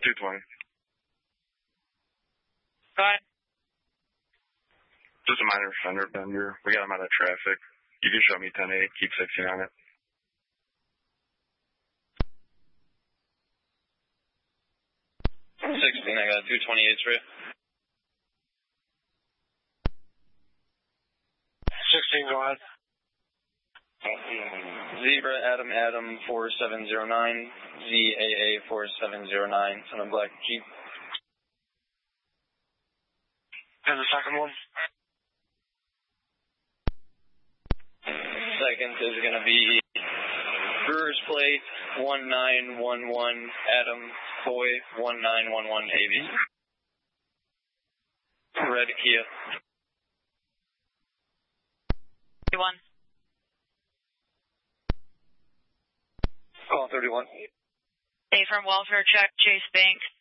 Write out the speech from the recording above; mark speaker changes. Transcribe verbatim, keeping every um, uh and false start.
Speaker 1: two twenty.
Speaker 2: Go ahead.
Speaker 1: Just a minor fender bender. We got him out of traffic. You can show me ten eight. Keep sixteen on it.
Speaker 3: sixteen, I got a two twenty-eight for you.
Speaker 4: sixteen, go ahead.
Speaker 3: Zebra Adam Adam four seven zero nine, Z A A four seven zero nine, son of black Jeep.
Speaker 4: And the second one?
Speaker 3: Second is going to be Brewer's Plate one nine one one Adam Boy one nine one one A B. Red Kia.
Speaker 2: thirty-one.
Speaker 3: Call thirty-one.
Speaker 2: A from welfare check, Chase Bank,